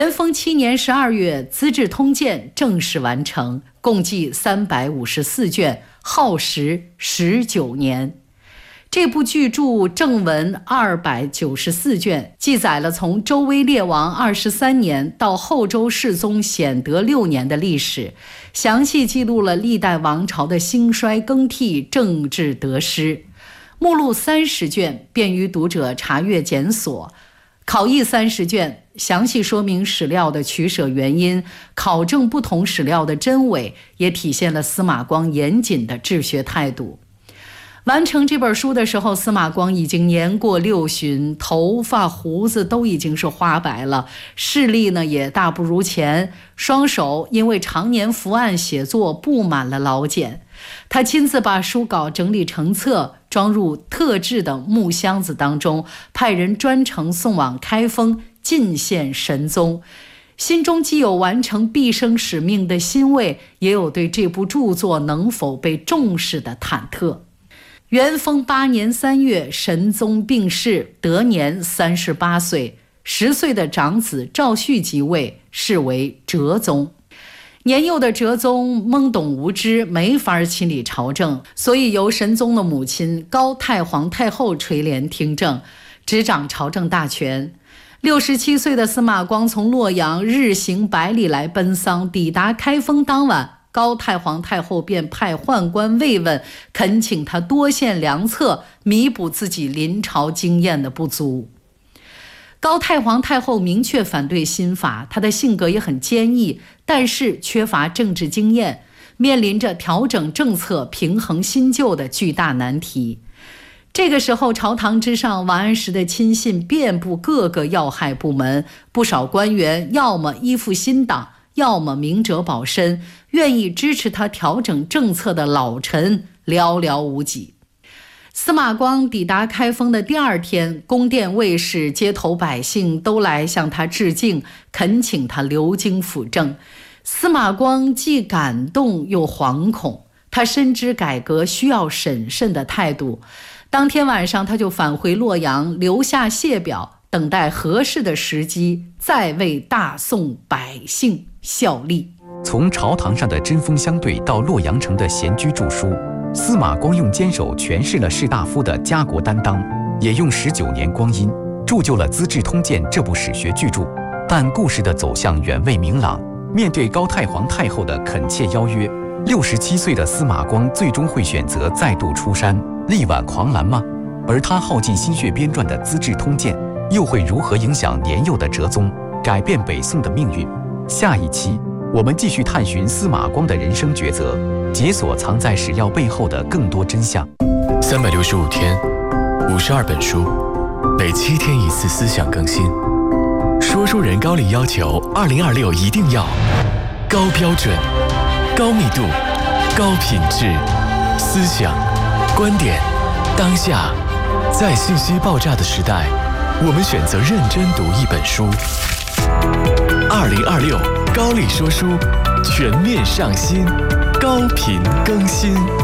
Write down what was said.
元丰7年12月，《资治通鉴》正式完成，共计354卷，耗时19年。这部巨著正文294卷，记载了从周威烈王23年到后周世宗显德6年的历史，详细记录了历代王朝的兴衰更替、政治得失。目录30卷，便于读者查阅检索。考异30卷，详细说明史料的取舍原因，考证不同史料的真伪，也体现了司马光严谨的治学态度。完成这本书的时候，司马光已经年过60，头发胡子都已经是花白了，视力呢也大不如前，双手因为常年伏案写作布满了老茧。他亲自把书稿整理成册，装入特制的木箱子当中，派人专程送往开封进献神宗。心中既有完成毕生使命的欣慰，也有对这部著作能否被重视的忐忑。元丰8年3月，神宗病逝，得年38岁。10岁的长子赵煦即位，是为哲宗。年幼的哲宗懵懂无知，没法亲理朝政，所以由神宗的母亲高太皇太后垂帘听政，执掌朝政大权。67岁的司马光从洛阳日行100里来奔丧，抵达开封当晚，高太皇太后便派宦官慰问，恳请他多献良策，弥补自己临朝经验的不足。高太皇太后明确反对新法，她的性格也很坚毅，但是缺乏政治经验，面临着调整政策、平衡新旧的巨大难题。这个时候，朝堂之上，王安石的亲信遍布各个要害部门，不少官员要么依附新党，要么明哲保身，愿意支持他调整政策的老臣寥寥无几。司马光抵达开封的第2天，宫殿卫士、街头百姓都来向他致敬，恳请他留京辅政。司马光既感动又惶恐，他深知改革需要审慎的态度。当天晚上，他就返回洛阳，留下谢表，等待合适的时机，再为大宋百姓效力。 从朝堂上的针锋相对到洛阳城的闲居著书，司马光用坚守诠释了士大夫的家国担当，也用19年光阴铸就了《资治通鉴》这部史学巨著。但故事的走向远未明朗，面对高太皇太后的恳切邀约，67岁的司马光最终会选择再度出山，力挽狂澜吗？而他耗尽心血编撰的《资治通鉴》，又会如何影响年幼的哲宗，改变北宋的命运？下一期我们继续探寻司马光的人生抉择，解锁藏在史料背后的更多真相。 365天，52本书，每7天1次思想更新。说书人高力要求2026一定要高标准、高密度、高品质，思想、观点，当下，在信息爆炸的时代，我们选择认真读一本书。2026高力说书全面上新，高频更新。